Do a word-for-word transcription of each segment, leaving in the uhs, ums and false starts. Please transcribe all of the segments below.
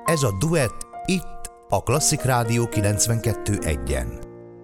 Ez a Duett itt a Klasszik Rádió kilencvenkettő egyen.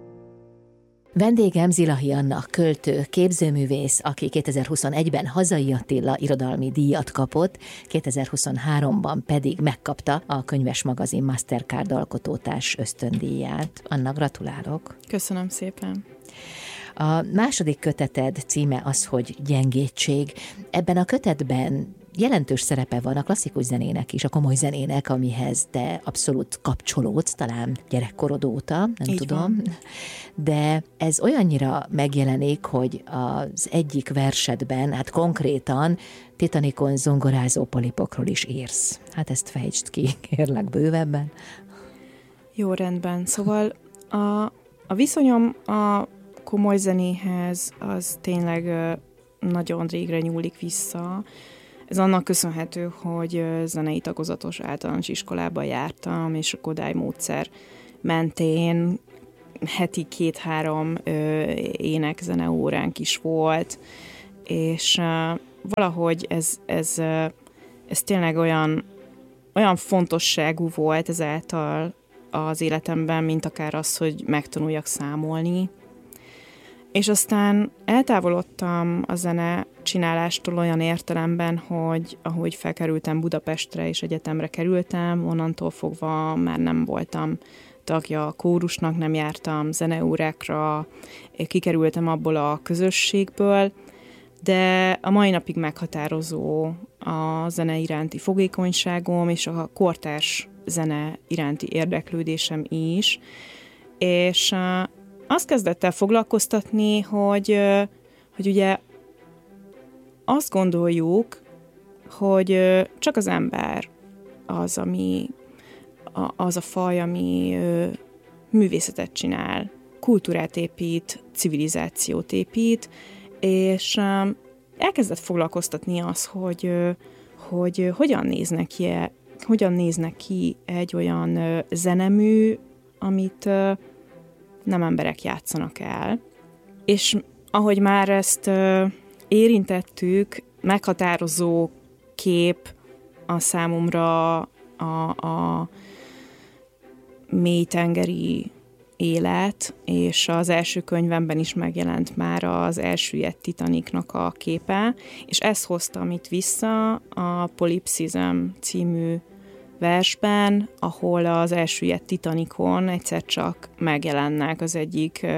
Vendégem Zilahi Anna, költő, képzőművész, aki kétezer-huszonegyben Hazai Attila irodalmi díjat kapott, kétezer-huszonháromban pedig megkapta a Könyves Magazin Mastercard alkotótárs ösztöndíját. Anna, gratulálok! Köszönöm szépen! A második köteted címe az, hogy Gyengétség. Ebben a kötetben jelentős szerepe van a klasszikus zenének is, a komoly zenének, amihez te abszolút kapcsolódsz, talán gyerekkorod óta, nem Így tudom. van. De ez olyannyira megjelenik, hogy az egyik versedben, hát konkrétan Titanicon zongorázó polipokról is írsz. Hát ezt fejtsd ki, kérlek, bővebben. Jó, rendben. Szóval a, a viszonyom a komoly zenéhez az tényleg nagyon régre nyúlik vissza. Ez annak köszönhető, hogy zenei tagozatos általános iskolába jártam, és a Kodály módszer mentén heti két-három ének-zene óránk is volt, és uh, valahogy ez, ez, uh, ez tényleg olyan, olyan fontosságú volt ezáltal az életemben, mint akár az, hogy megtanuljak számolni. És aztán eltávolodtam a zene csinálástól olyan értelemben, hogy ahogy felkerültem Budapestre és egyetemre kerültem, onnantól fogva már nem voltam tagja a kórusnak, nem jártam zeneórákra, kikerültem abból a közösségből, de a mai napig meghatározó a zene iránti fogékonyságom és a kortárs zene iránti érdeklődésem is, és azt kezdett el foglalkoztatni, hogy, hogy ugye azt gondoljuk, hogy csak az ember az, ami, az a faj, ami művészetet csinál, kultúrát épít, civilizációt épít, és elkezdett foglalkoztatni az, hogy, hogy hogyan néznek ki, hogyan néznek ki egy olyan zenemű, amit nem emberek játszanak el. És ahogy már ezt érintettük, meghatározó kép a számomra a, a mélytengeri élet, és az első könyvemben is megjelent már az elsüllyedt Titanicnak a képe, és ezt hoztam itt vissza a Polypsism című versben, ahol az elsüllyedt Titanicon egyszer csak megjelennek az egyik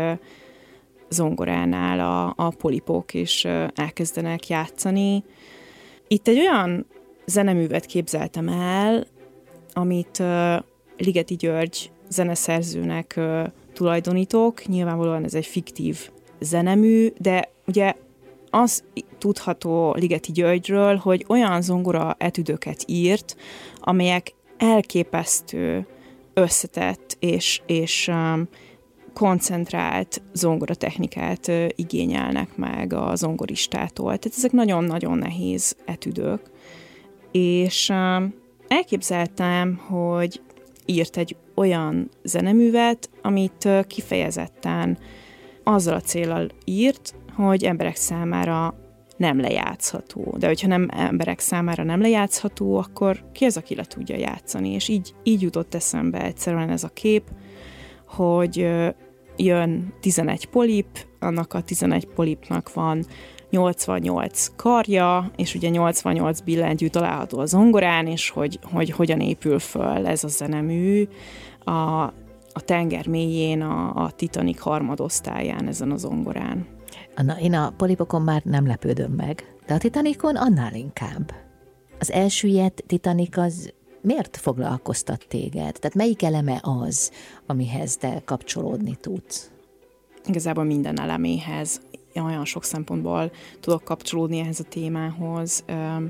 zongoránál a, a polipok, és elkezdenek játszani. Itt egy olyan zeneművet képzeltem el, amit Ligeti György zeneszerzőnek tulajdonítok. Nyilvánvalóan ez egy fiktív zenemű, de ugye az tudható Ligeti Györgyről, hogy olyan zongora etüdöket írt, amelyek elképesztő, összetett és, és um, koncentrált zongoratechnikát uh, igényelnek meg a zongoristától. Tehát ezek nagyon-nagyon nehéz etüdök. És um, elképzeltem, hogy írt egy olyan zeneművet, amit uh, kifejezetten azzal a céllal írt, hogy emberek számára nem lejátszható. De hogyha nem emberek számára nem lejátszható, akkor ki az, aki le tudja játszani? És így, így jutott eszembe egyszerűen ez a kép, hogy jön tizenegy polip, annak a tizenegy polipnak van nyolcvannyolc karja, és ugye nyolcvannyolc billentyű található a zongorán, és hogy, hogy hogyan épül föl ez a zenemű a, a tenger mélyén, a, a Titanic harmadosztályán ezen a zongorán. Anna, én a polipokon már nem lepődöm meg, de a Titanicon annál inkább. Az elsüllyedt Titanic az miért foglalkoztat téged? Tehát melyik eleme az, amihez te kapcsolódni tudsz? Igazából minden eleméhez. Én olyan sok szempontból tudok kapcsolódni ehhez a témához.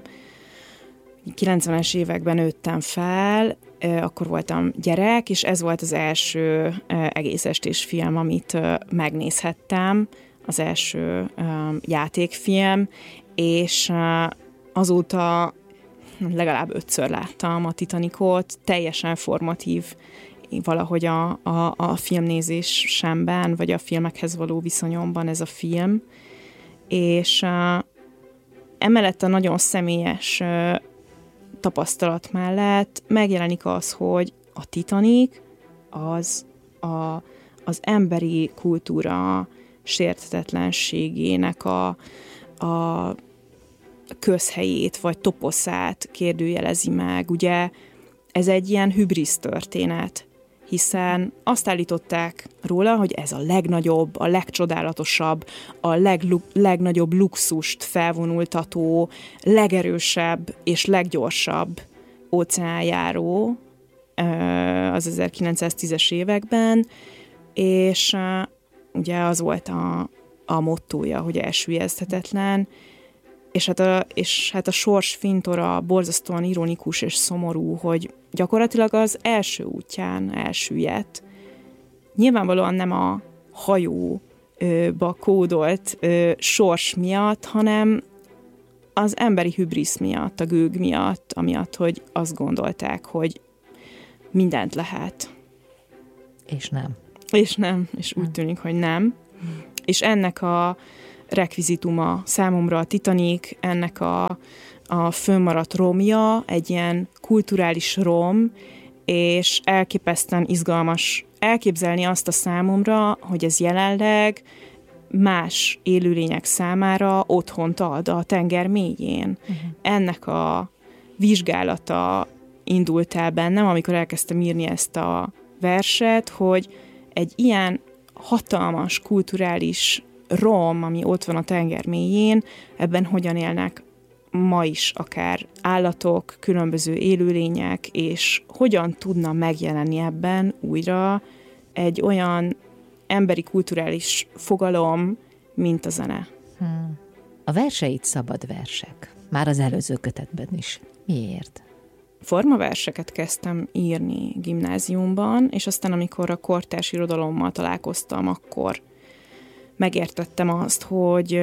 kilencvenes években nőttem fel, akkor voltam gyerek, és ez volt az első egész estés film, amit megnézhettem, az első játékfilm, és azóta legalább ötször láttam a Titanicot, teljesen formatív valahogy a, a, a filmnézésemben, vagy a filmekhez való viszonyomban ez a film, és uh, emellett a nagyon személyes uh, tapasztalat mellett megjelenik az, hogy a Titanic az a, az emberi kultúra sérthetetlenségének a, a közhelyét vagy toposzát kérdőjelezi meg. Ugye ez egy ilyen hübrisz történet, hiszen azt állították róla, hogy ez a legnagyobb, a legcsodálatosabb, a leglu- legnagyobb luxust felvonultató, legerősebb és leggyorsabb óceánjáró az ezerkilencszáztízes években, és ugye az volt a, a mottója, hogy elsüllyeszthetetlen, és hát, a, és hát a sors fintora borzasztóan ironikus és szomorú, hogy gyakorlatilag az első útján elsüllyedt. Nyilvánvalóan nem a hajóba kódolt ö, sors miatt, hanem az emberi hübrisz miatt, a gőg miatt, amiatt, hogy azt gondolták, hogy mindent lehet. És nem. És nem, és úgy tűnik, hogy nem. És ennek a rekvizituma számomra a Titanic, ennek a, a fönnmaradt romja, egy ilyen kulturális rom, és elképesztően izgalmas elképzelni azt a számomra, hogy ez jelenleg más élőlények számára otthont ad a tenger mélyén. Uh-huh. Ennek a vizsgálata indult el bennem, amikor elkezdtem írni ezt a verset, hogy egy ilyen hatalmas kulturális rom, ami ott van a tenger mélyén, ebben hogyan élnek ma is akár állatok, különböző élőlények, és hogyan tudna megjelenni ebben újra egy olyan emberi kulturális fogalom, mint a zene. Hmm. A verseit szabad versek. Már az előző kötetben is. Miért? Formaverseket kezdtem írni gimnáziumban, és aztán amikor a kortárs irodalommal találkoztam, akkor megértettem azt, hogy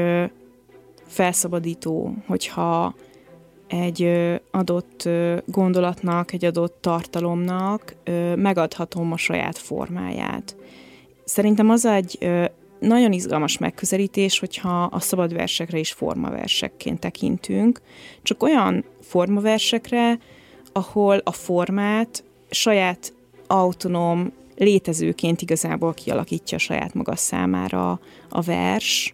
felszabadító, hogyha egy adott gondolatnak, egy adott tartalomnak megadhatom a saját formáját. Szerintem az egy nagyon izgalmas megközelítés, hogyha a szabad versekre is formaversekként tekintünk, csak olyan formaversekre, ahol a formát saját autonóm létezőként igazából kialakítja saját maga számára a vers.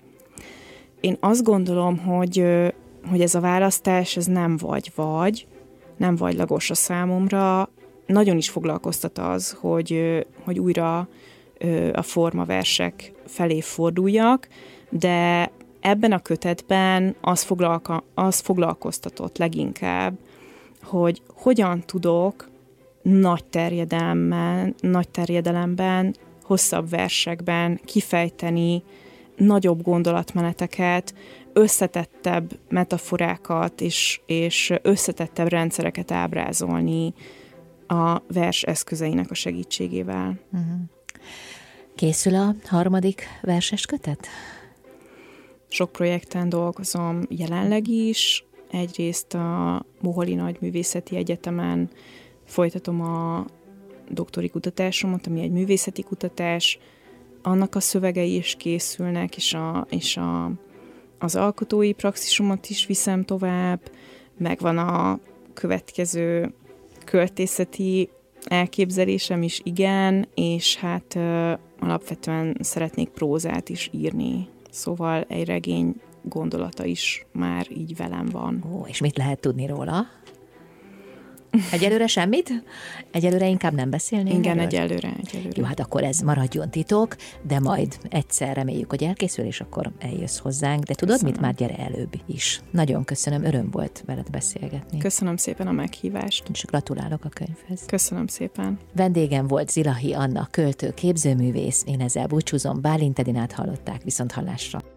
Én azt gondolom, hogy, hogy ez a választás, ez nem vagy-vagy, nem vagylagos a számomra. Nagyon is foglalkoztat az, hogy, hogy újra a formaversek felé forduljak, de ebben a kötetben az, foglalka, az foglalkoztatott leginkább, hogy hogyan tudok nagy terjedelemben, nagy terjedelemben, hosszabb versekben kifejteni nagyobb gondolatmeneteket, összetettebb metaforákat és, és összetettebb rendszereket ábrázolni a vers eszközeinek a segítségével. Uh-huh. Készül a harmadik verses kötet? Sok projekten dolgozom jelenleg is. Egyrészt a Moholi Nagyművészeti Egyetemen folytatom a doktori kutatásomat, ami egy művészeti kutatás. Annak a szövegei is készülnek, és, a, és a, az alkotói praxisomat is viszem tovább. Megvan a következő költészeti elképzelésem is, igen, és hát ö, alapvetően szeretnék prózát is írni. Szóval egy regény gondolata is már így velem van. Ó, és mit lehet tudni róla? Egyelőre semmit? Egyelőre inkább nem beszélnénk? Igen, egyelőre, egyelőre. Jó, hát akkor ez maradjon titok, de majd egyszer reméljük, hogy elkészül, és akkor eljössz hozzánk. De tudod, köszönöm. Mit, már gyere előbb is. Nagyon köszönöm, öröm volt veled beszélgetni. Köszönöm szépen a meghívást. És gratulálok a könyvhez. Köszönöm szépen. Vendégem volt Zilahi Anna, költő, képzőművész. Én ezzel búcsúzom, Bálint Edinát hallották, viszont hallásra.